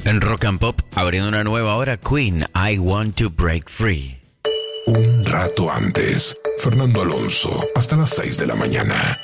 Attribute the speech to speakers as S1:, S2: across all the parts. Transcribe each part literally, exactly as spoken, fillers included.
S1: En Rock and Pop, abriendo una nueva hora, Queen, I Want to Break Free.
S2: Un rato antes, Fernando Alonso, hasta las seis de la mañana.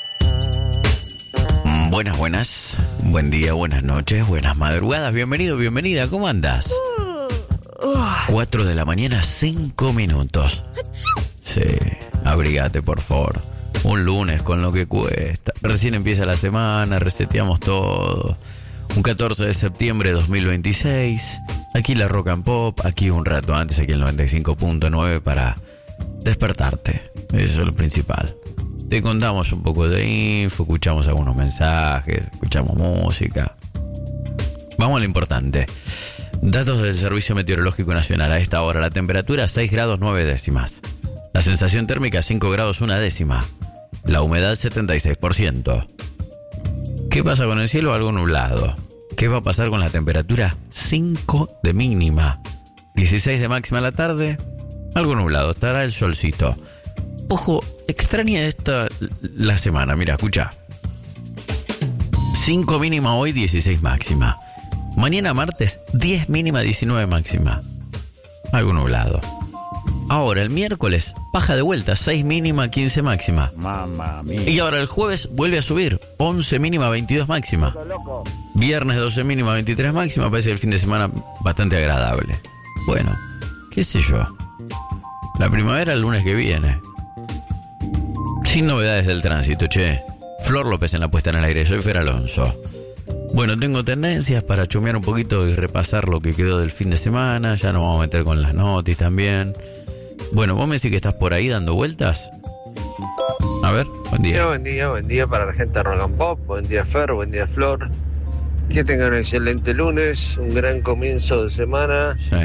S1: Buenas, buenas. Buen día, buenas noches, buenas madrugadas. Bienvenido, bienvenida. ¿Cómo andas? Cuatro de la mañana, cinco minutos. Sí, abrigate, por favor. Un lunes con lo que cuesta. Recién empieza la semana, reseteamos todo. Un catorce de septiembre de dos mil veintiséis. Aquí la Rock and Pop, aquí un rato antes, aquí el noventa y cinco punto nueve para despertarte. Eso es lo principal. Te contamos un poco de info, escuchamos algunos mensajes, escuchamos música. Vamos a lo importante. Datos del Servicio Meteorológico Nacional. A esta hora la temperatura seis grados nueve décimas. La sensación térmica cinco grados una décima. La humedad setenta y seis por ciento. ¿Qué pasa con el cielo? Algo nublado. ¿Qué va a pasar con la temperatura? cinco de mínima. dieciséis de máxima a la tarde. Algo nublado. Estará el solcito. Ojo, extraña esta la semana. Mira, escucha. cinco mínima hoy, dieciséis máxima. Mañana martes, diez mínima, diecinueve máxima. Algo nublado. Ahora el miércoles, baja de vuelta, seis mínima, quince máxima.
S3: Mamma mía.
S1: Y ahora el jueves vuelve a subir, once mínima, veintidós máxima. Viernes doce mínima, veintitrés máxima. Parece el fin de semana bastante agradable. Bueno, qué sé yo. La primavera el lunes que viene. Sin novedades del tránsito, che. Flor López en la puesta en el aire, soy Fer Alonso. Bueno, tengo tendencias para chumear un poquito y repasar lo que quedó del fin de semana. Ya nos vamos a meter con las notis también. Bueno, vos me decís que estás por ahí dando vueltas. A ver, buen día.
S4: Buen día, buen día para la gente de Rock and Pop. Buen día, Fer, buen día, Flor. Que tengan un excelente lunes, un gran comienzo de semana.
S1: Sí.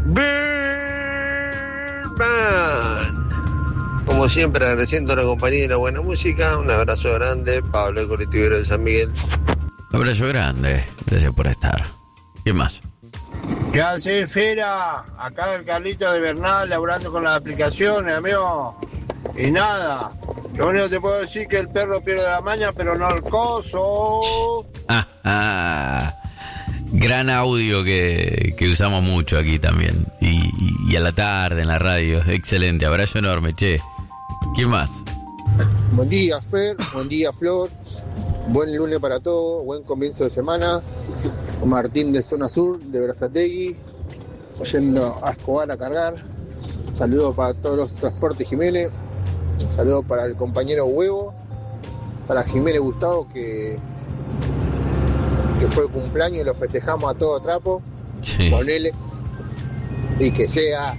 S4: Birdman. Como siempre, agradeciendo la compañía y la buena música. Un abrazo grande, Pablo, el colectivero de San Miguel.
S1: Abrazo grande, gracias por estar. ¿Qué más?
S5: ¿Qué hace, Fera? Acá el Carlito de Bernal, laburando con las aplicaciones, amigo. Y nada, lo único que te puedo decir es que el perro pierde la maña, pero no el coso.
S1: Ah, ah, gran audio que, que usamos mucho aquí también. Y, y a la tarde en la radio. Excelente, abrazo enorme, che. ¿Quién más?
S6: Buen día, Fer. Buen día, Flor. Buen lunes para todos. Buen comienzo de semana. Martín de Zona Sur, de Berazategui. Yendo a Escobar a cargar. Saludos para todos los transportes Jiménez. Saludos para el compañero Huevo. Para Jiménez Gustavo, que, que fue el cumpleaños y lo festejamos a todo trapo.
S1: Sí.
S6: Ponele. Y que sea...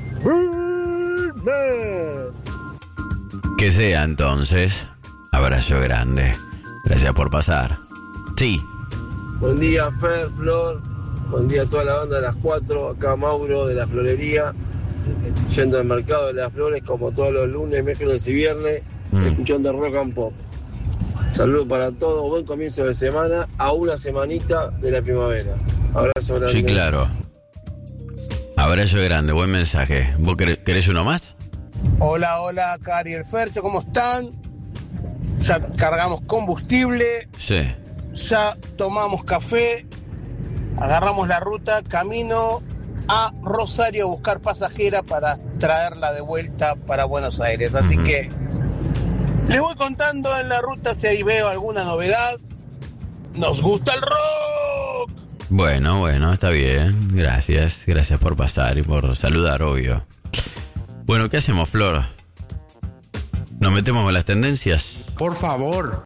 S1: Que sea entonces. Abrazo grande. Gracias por pasar. Sí.
S4: Buen día, Fer, Flor. Buen día a toda la banda de las cuatro. Acá Mauro de la Florería. Yendo al mercado de las flores como todos los lunes, miércoles y viernes. Mm. Escuchando Rock and Pop. Saludos para todos. Buen comienzo de semana. A una semanita de la primavera. Abrazo grande.
S1: Sí, claro. Abrazo grande. Buen mensaje. ¿Vos querés uno más?
S5: Hola, hola, Cari y el Fercho, ¿cómo están? Ya cargamos combustible.
S1: Sí.
S5: Ya tomamos café. Agarramos la ruta, camino a Rosario a buscar pasajera para traerla de vuelta para Buenos Aires. Así uh-huh. que les voy contando en la ruta si ahí veo alguna novedad. ¡Nos gusta el rock!
S1: Bueno, bueno, está bien. Gracias, gracias por pasar y por saludar, obvio. Bueno, ¿qué hacemos, Flor? ¿Nos metemos con las tendencias?
S3: Por favor.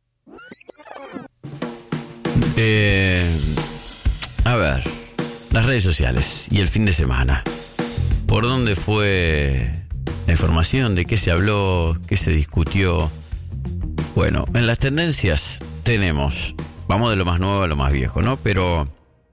S1: Eh, a ver, las redes sociales y el fin de semana. ¿Por dónde fue la información? ¿De qué se habló? ¿Qué se discutió? Bueno, en las tendencias tenemos, vamos de lo más nuevo a lo más viejo, ¿no? Pero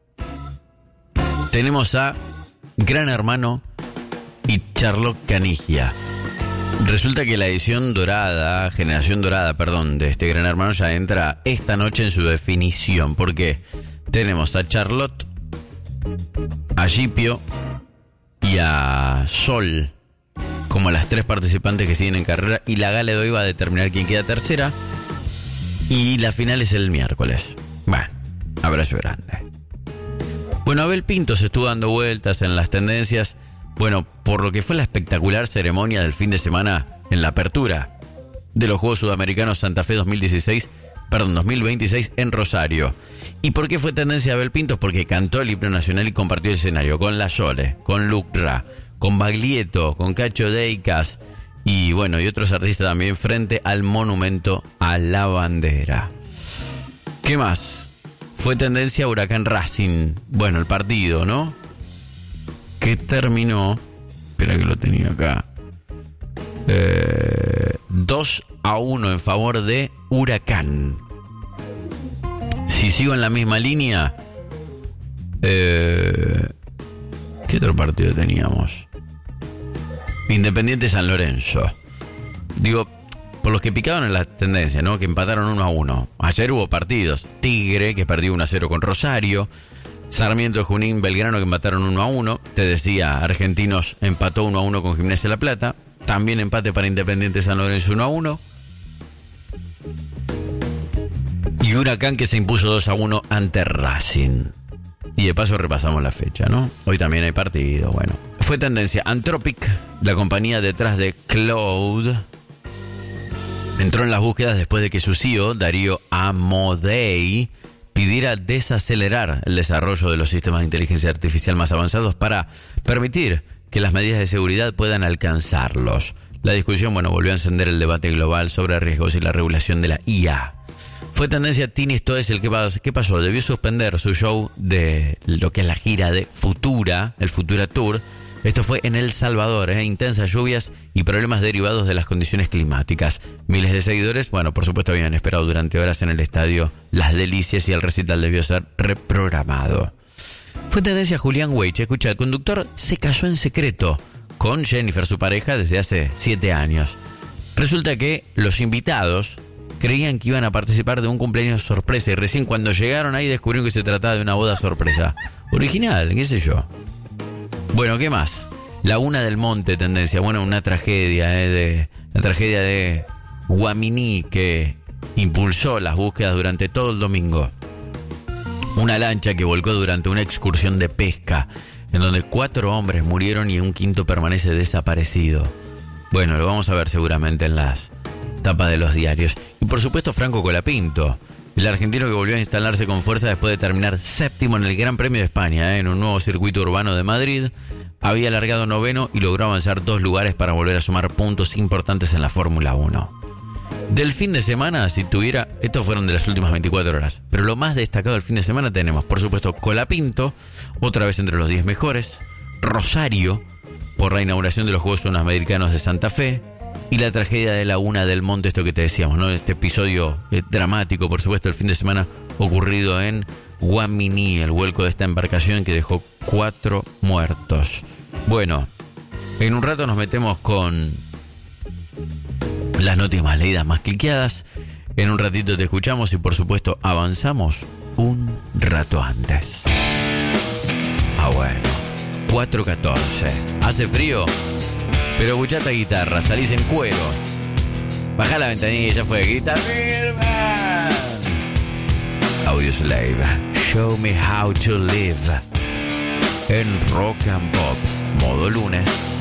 S1: tenemos a Gran Hermano y Charlotte Canigia. Resulta que la edición dorada, generación dorada, perdón, de este Gran Hermano ya entra esta noche en su definición. Porque tenemos a Charlotte, a Gipio y a Sol como las tres participantes que siguen en carrera. Y la gala de hoy va a determinar quién queda tercera. Y la final es el miércoles. Bueno, abrazo grande. Bueno, Abel Pintos estuvo dando vueltas en las tendencias, bueno, por lo que fue la espectacular ceremonia del fin de semana en la apertura de los Juegos Sudamericanos Santa Fe dos mil dieciséis, perdón, dos mil veintiséis en Rosario. ¿Y por qué fue tendencia Abel Pintos? Porque cantó el himno nacional y compartió el escenario con La Sole, con Lucra, con Baglietto, con Cacho Deicas y bueno, y otros artistas también frente al monumento a la bandera. ¿Qué más? Fue tendencia Huracán Racing. Bueno, el partido, ¿no? Que terminó, espera que lo tenía acá, eh, dos a uno en favor de Huracán. Si sigo en la misma línea, eh, ¿qué otro partido teníamos? Independiente San Lorenzo. Digo, por los que picaban en la tendencia, ¿no? Que empataron uno a uno. Ayer hubo partidos. Tigre, que perdió uno a cero con Rosario. Sarmiento, Junín, Belgrano, que empataron uno a uno. Te decía, Argentinos empató uno a uno con Gimnasia de La Plata. También empate para Independiente San Lorenzo uno a uno. Y Huracán que se impuso dos a uno ante Racing. Y de paso repasamos la fecha, ¿no? Hoy también hay partido, bueno. Fue tendencia Anthropic, la compañía detrás de Cloud. Entró en las búsquedas después de que su C E O, Darío Amodei, pidiera desacelerar el desarrollo de los sistemas de inteligencia artificial más avanzados para permitir que las medidas de seguridad puedan alcanzarlos. La discusión, bueno, volvió a encender el debate global sobre riesgos y la regulación de la I A. Fue tendencia Tini Stoessel. ¿Qué pasó? Debió suspender su show de lo que es la gira de Futura, el Futura Tour. Esto fue en El Salvador, ¿eh? Intensas lluvias y problemas derivados de las condiciones climáticas. Miles de seguidores, bueno, por supuesto habían esperado durante horas en el estadio Las Delicias y el recital debió ser reprogramado. Fue tendencia Julián Weich. Escucha, el conductor se casó en secreto con Jennifer, su pareja, desde hace siete años. Resulta que los invitados creían que iban a participar de un cumpleaños sorpresa y recién cuando llegaron ahí descubrieron que se trataba de una boda sorpresa. Original, qué sé yo. Bueno, ¿qué más? Laguna del Monte, tendencia. Bueno, una tragedia, ¿eh? de, la tragedia de Guaminí que impulsó las búsquedas durante todo el domingo. Una lancha que volcó durante una excursión de pesca, en donde cuatro hombres murieron y un quinto permanece desaparecido. Bueno, lo vamos a ver seguramente en las tapas de los diarios. Y por supuesto Franco Colapinto, el argentino que volvió a instalarse con fuerza después de terminar séptimo en el Gran Premio de España, ¿eh? en un nuevo circuito urbano de Madrid. Había alargado noveno y logró avanzar dos lugares para volver a sumar puntos importantes en la Fórmula uno. Del fin de semana, si tuviera... Estos fueron de las últimas veinticuatro horas. Pero lo más destacado del fin de semana tenemos, por supuesto, Colapinto, otra vez entre los diez mejores. Rosario, por la inauguración de los Juegos Sudamericanos de Santa Fe. Y la tragedia de Laguna del Monte, esto que te decíamos, ¿no? Este episodio eh, dramático, por supuesto, el fin de semana ocurrido en Guaminí, el vuelco de esta embarcación que dejó cuatro muertos. Bueno, en un rato nos metemos con las noticias más leídas, más cliqueadas. En un ratito te escuchamos y, por supuesto, avanzamos un rato antes. Ah, bueno, cuatro catorce. ¿Hace frío? Pero escuchá esta guitarra, salís en cuero. Bajá la ventanilla, ya fue. Guitarra. Audioslave, Show Me How to Live. En Rock and Pop, modo lunes.